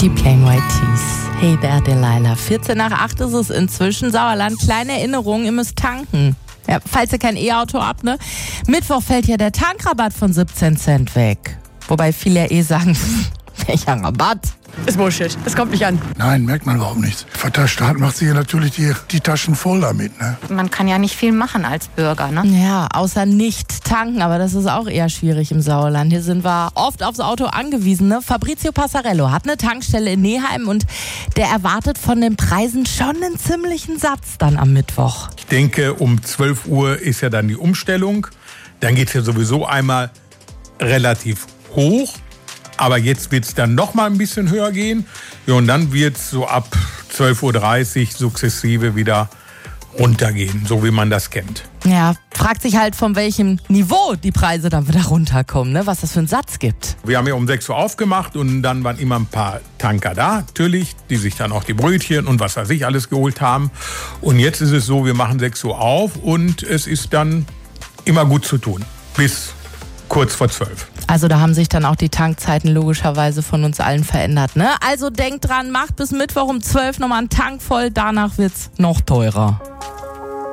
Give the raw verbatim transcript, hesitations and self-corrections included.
Die Plain White Tees. Hey there, Delilah. vierzehn nach acht ist es inzwischen. Sauerland, kleine Erinnerung, ihr müsst tanken. Ja, falls ihr kein E-Auto habt, ne? Mittwoch fällt ja der Tankrabatt von siebzehn Cent weg. Wobei viele ja eh sagen, welcher Rabatt? Ist Bullshit. Das kommt nicht an. Nein, merkt man überhaupt nicht. Der Staat macht sich ja natürlich die, die Taschen voll damit, ne? Man kann ja nicht viel machen als Bürger, ne? Ja, außer nicht tanken, aber das ist auch eher schwierig im Sauerland. Hier sind wir oft aufs Auto angewiesen, ne? Fabrizio Passarello hat eine Tankstelle in Neheim und der erwartet von den Preisen schon einen ziemlichen Satz dann am Mittwoch. Ich denke, um zwölf Uhr ist ja dann die Umstellung. Dann geht es ja sowieso einmal relativ hoch. Aber jetzt wird es dann noch mal ein bisschen höher gehen. Ja, und dann wird es so ab zwölf Uhr dreißig sukzessive wieder runtergehen, so wie man das kennt. Ja, fragt sich halt, von welchem Niveau die Preise dann wieder runterkommen, ne? Was das für einen Satz gibt. Wir haben ja um sechs Uhr aufgemacht und dann waren immer ein paar Tanker da, natürlich, die sich dann auch die Brötchen und was weiß ich alles geholt haben. Und jetzt ist es so, wir machen sechs Uhr auf und es ist dann immer gut zu tun, bis kurz vor zwölf. Also da haben sich dann auch die Tankzeiten logischerweise von uns allen verändert, ne? Also denkt dran, macht bis Mittwoch um zwölf nochmal einen Tank voll, danach wird's noch teurer.